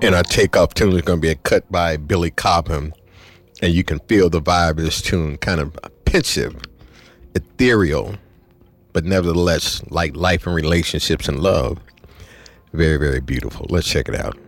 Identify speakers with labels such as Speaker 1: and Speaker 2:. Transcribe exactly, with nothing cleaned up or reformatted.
Speaker 1: And our takeoff tune is going to be a cut by Billy Cobham. And you can feel the vibe of this tune, kind of pensive, ethereal, but nevertheless like life and relationships and love. Very, very beautiful. Let's check it out.